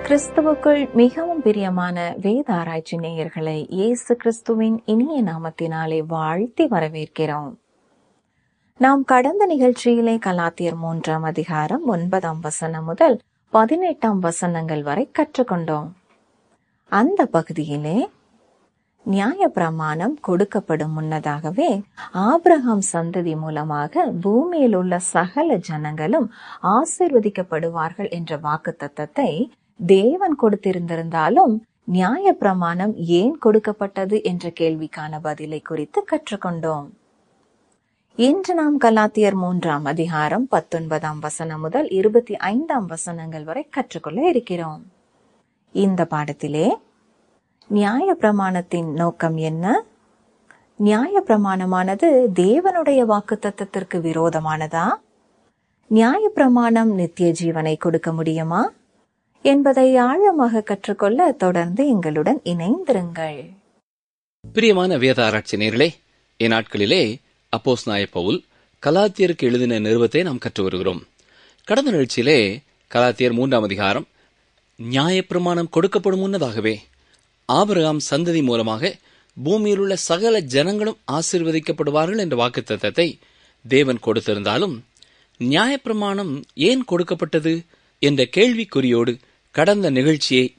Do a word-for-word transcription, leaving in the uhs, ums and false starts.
கிறிஸ்துவுக்குள் மிகவும் பிரியமான வேத ஆராய்ச்சி நேயர்களை இயேசு கிறிஸ்துவின் இனிய நாமத்தினாலே வாழ்த்தி வரவேற்கிறோம். நாம் கடந்த நிகழ்ச்சியிலே கலாத்தியர் மூன்றாம் அதிகாரம் ஒன்பதாம் வசனம் முதல் பதினெட்டாம் வசனங்கள் வரை கற்றுக்கொண்டோம். அந்த பகுதியிலே நியாயப்பிரமாணம் கொடுக்கப்படும் முன்னதாகவே ஆபிரகாம் சந்ததி மூலமாக பூமியில் உள்ள சகல ஜனங்களும் ஆசீர்வதிக்கப்படுவார்கள் என்ற வாக்குத்தத்தத்தை தேவன் கொடுத்திருந்திருந்தாலும் நியாயப்பிரமாணம் ஏன் கொடுக்கப்பட்டது என்ற கேள்விக்கான பதிலை குறித்து கற்றுக்கொண்டோம். இன்று நாம் கலாத்தியர் மூன்றாம் அதிகாரம் பத்தொன்பதாம் வசனம் முதல் இருபத்தி ஐந்தாம் வசனங்கள் வரை கற்றுக்கொள்ள இருக்கிறோம். இந்த பாடத்திலே நியாயப்பிரமாணத்தின் நோக்கம் என்ன? நியாயப்பிரமாணமானது தேவனுடைய வாக்குத்தத்தத்திற்கு விரோதமானதா? நியாயப்பிரமாணம் நித்திய ஜீவனை கொடுக்க முடியுமா என்பதை ஆழமாக கற்றுக்கொள்ள தொடர்ந்து எங்களுடன் இணைந்திருங்கள். பிரியமான வேத ஆராய்ச்சி நேயர்களே, இந்நாட்களிலே அப்போஸ்தலனாகிய பவுல் கலாத்தியருக்கு எழுதின நிருபத்தை நாம் கற்று வருகிறோம். கடந்த நிகழ்ச்சியிலே கலாத்தியர் மூன்றாம் அதிகாரம் நியாயப்பிரமாணம் கொடுக்கப்படும் முன்னதாகவே ஆபிரகாம் சந்ததி மூலமாக பூமியில் உள்ள சகல ஜனங்களும் ஆசீர்வதிக்கப்படுவார்கள் என்ற வாக்குத்தத்தத்தை தேவன் கொடுத்திருந்தாலும் நியாயப்பிரமாணம் ஏன் கொடுக்கப்பட்டது என்ற கேள்விக்குறியோடு கடந்த நிகழ்ச்சியை